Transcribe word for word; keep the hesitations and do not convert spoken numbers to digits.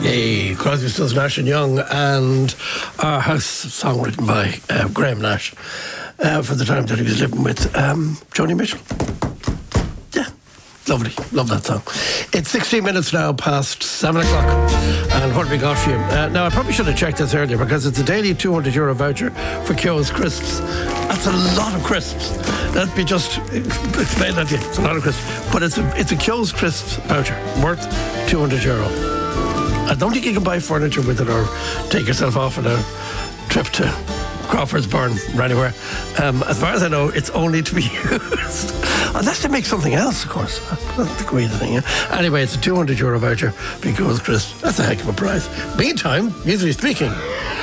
Yay, Crosby, Stills, Nash and Young, and Our House, song written by uh, Graham Nash uh, for the time that he was living with um, Joni Mitchell. Yeah, lovely, love that song. It's sixteen minutes now past seven o'clock, and what have we got for you? Uh, now, I probably should have checked this earlier because it's a daily two hundred euro voucher for Keogh's Crisps. That's a lot of crisps. Let me just explain that to you. It's a lot of crisps, but it's a, it's a Keogh's Crisps voucher worth two hundred euro. I don't think you can buy furniture with it or take yourself off on a trip to Crawfordsburn or anywhere. Um, as far as I know, it's only to be used. Unless they make something else, of course. That's the queen of the thing, yeah? Anyway, it's a two hundred euro voucher for Keogh's Crisps. That's a heck of a price. Meantime, usually speaking,